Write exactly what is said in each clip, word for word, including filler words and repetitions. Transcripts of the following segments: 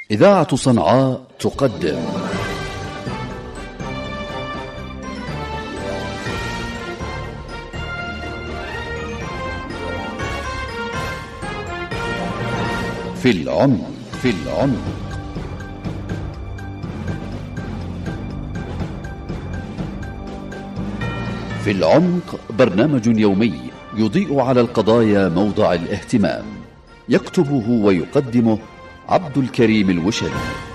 إذاعة صنعاء تقدم في العمق في العمق في العمق برنامج يومي يضيء على القضايا موضع الاهتمام، يكتبه ويقدمه عبد الكريم الوشري.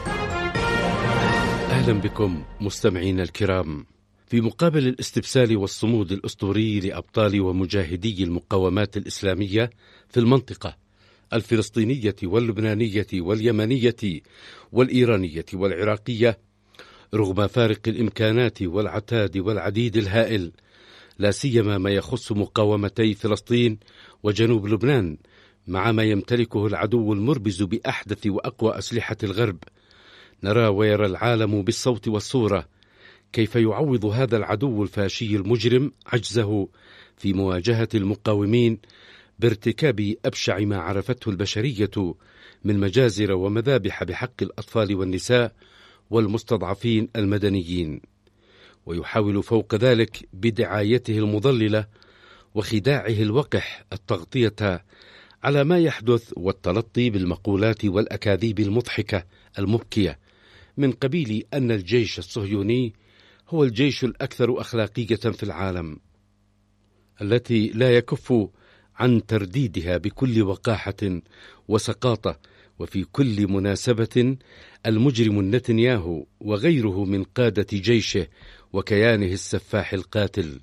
أهلا بكم مستمعينا الكرام. في مقابل الاستبسال والصمود الأسطوري لأبطال ومجاهدي المقاومات الإسلامية في المنطقة الفلسطينية واللبنانية واليمنية والإيرانية والعراقية، رغم فارق الإمكانات والعتاد والعديد الهائل، لا سيما ما يخص مقاومتي فلسطين وجنوب لبنان، مع ما يمتلكه العدو المربز بأحدث وأقوى أسلحة الغرب، نرى ويرى العالم بالصوت والصورة كيف يعوض هذا العدو الفاشي المجرم عجزه في مواجهة المقاومين بارتكاب أبشع ما عرفته البشرية من مجازر ومذابح بحق الأطفال والنساء والمستضعفين المدنيين، ويحاول فوق ذلك بدعايته المضللة وخداعه الوقح التغطية على ما يحدث والتلطي بالمقولات والأكاذيب المضحكة المبكية من قبيل أن الجيش الصهيوني هو الجيش الأكثر أخلاقية في العالم، التي لا يكف عن ترديدها بكل وقاحة وسقاطة وفي كل مناسبة المجرم نتنياهو وغيره من قادة جيشه وكيانه السفاح القاتل،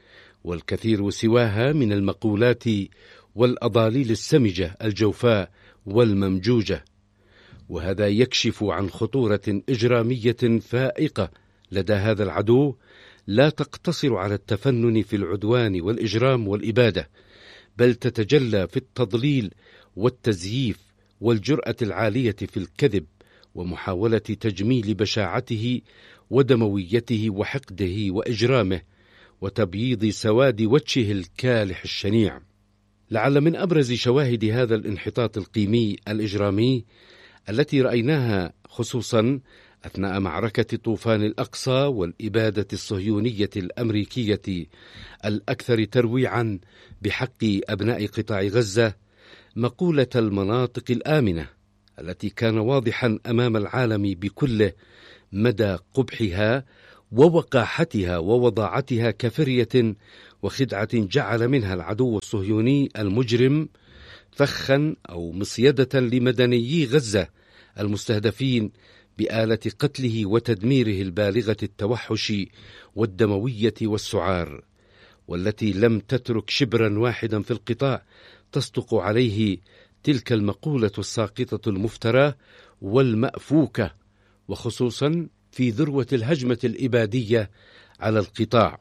والكثير سواها من المقولات والأضاليل السمجة الجوفاء والممجوجة. وهذا يكشف عن خطورة إجرامية فائقة لدى هذا العدو، لا تقتصر على التفنن في العدوان والإجرام والإبادة، بل تتجلى في التضليل والتزييف والجرأة العالية في الكذب ومحاولة تجميل بشاعته ودمويته وحقده وإجرامه وتبييض سواد وجهه الكالح الشنيع. لعل من أبرز شواهد هذا الانحطاط القيمي الإجرامي التي رأيناها خصوصا أثناء معركة طوفان الأقصى والإبادة الصهيونية الأمريكية الأكثر ترويعا بحق أبناء قطاع غزة، مقولة المناطق الآمنة التي كان واضحا أمام العالم بكل مدى قبحها ووقاحتها ووضاعتها كفرية وخدعة جعل منها العدو الصهيوني المجرم فخا أو مصيدة لمدنيي غزة المستهدفين بآلة قتله وتدميره البالغة التوحش والدموية والسعار، والتي لم تترك شبرا واحدا في القطاع تصدق عليه تلك المقولة الساقطة المفترى والمأفوكة، وخصوصا في ذروة الهجمة الإبادية على القطاع.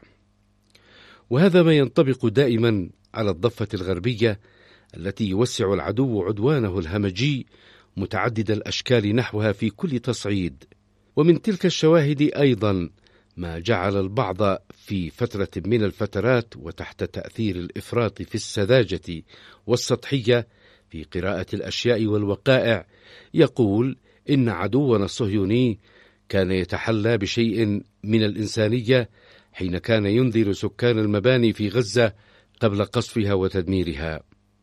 وهذا ما ينطبق دائما على الضفة الغربية التي يوسع العدو عدوانه الهمجي متعدد الأشكال نحوها في كل تصعيد. ومن تلك الشواهد أيضا ما جعل البعض في فترة من الفترات وتحت تأثير الإفراط في السذاجة والسطحية في قراءة الأشياء والوقائع يقول إن عدونا الصهيوني كان يتحلى بشيء من الإنسانية حين كان ينذر سكان المباني في غزة قبل قصفها وتدميرها.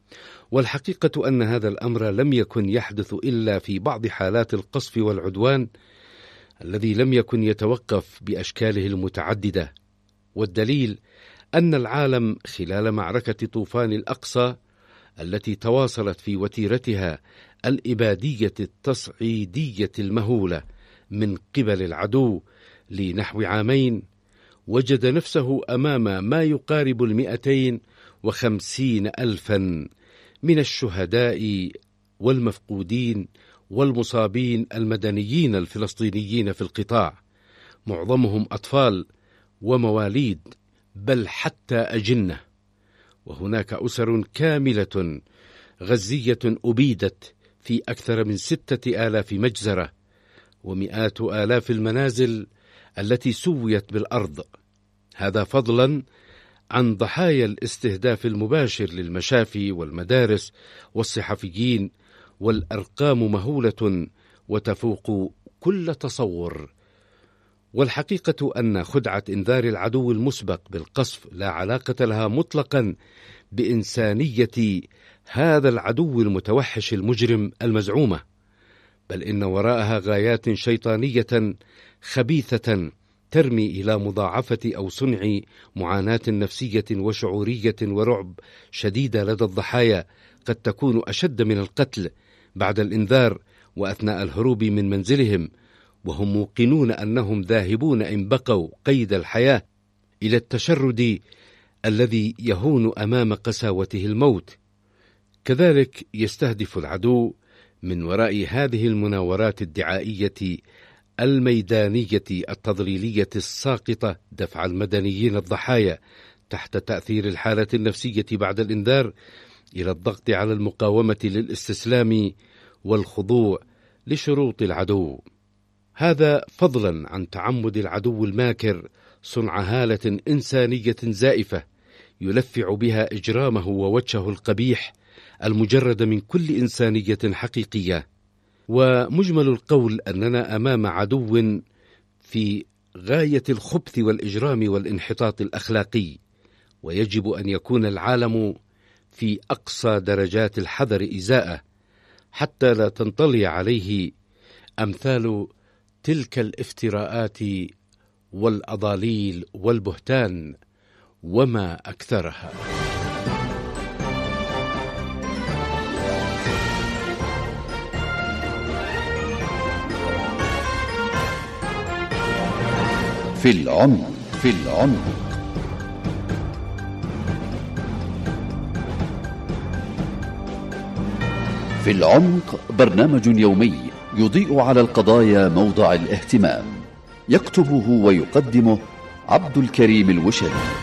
والحقيقة أن هذا الأمر لم يكن يحدث إلا في بعض حالات القصف والعدوان الذي لم يكن يتوقف بأشكاله المتعددة، والدليل أن العالم خلال معركة طوفان الأقصى التي تواصلت في وتيرتها الإبادية التصعيدية المهولة من قبل العدو لنحو عامين، وجد نفسه أمام ما يقارب المئتين وخمسين ألفا من الشهداء والمفقودين والمصابين المدنيين الفلسطينيين في القطاع، معظمهم أطفال ومواليد بل حتى أجنة. وهناك أسر كاملة غزية أبيدت في أكثر من ستة آلاف مجزرة، ومئات آلاف المنازل التي سويت بالأرض، هذا فضلا عن ضحايا الاستهداف المباشر للمشافي والمدارس والصحفيين، والأرقام مهولة وتفوق كل تصور. والحقيقة أن خدعة إنذار العدو المسبق بالقصف لا علاقة لها مطلقا بإنسانية هذا العدو المتوحش المجرم المزعومة، بل إن وراءها غايات شيطانية خبيثة ترمي إلى مضاعفة أو صنع معاناة نفسية وشعورية ورعب شديدة لدى الضحايا، قد تكون أشد من القتل بعد الإنذار وأثناء الهروب من منزلهم، وهم موقنون أنهم ذاهبون إن بقوا قيد الحياة إلى التشرد الذي يهون أمام قساوته الموت. كذلك يستهدف العدو من وراء هذه المناورات الدعائية الميدانية التضليلية الساقطة دفع المدنيين الضحايا تحت تأثير الحالة النفسية بعد الإنذار إلى الضغط على المقاومة للاستسلام والخضوع لشروط العدو. هذا فضلا عن تعمد العدو الماكر صنع هالة إنسانية زائفة يلفع بها إجرامه ووجهه القبيح المجرد من كل إنسانية حقيقية. ومجمل القول أننا أمام عدو في غاية الخبث والإجرام والانحطاط الأخلاقي، ويجب أن يكون العالم في أقصى درجات الحذر إزاءه حتى لا تنطلي عليه أمثال تلك الافتراءات والأضاليل والبهتان وما أكثرها. في العمق في العمق في العمق برنامج يومي يضيء على القضايا موضع الاهتمام، يكتبه ويقدمه عبد الكريم الوشلي.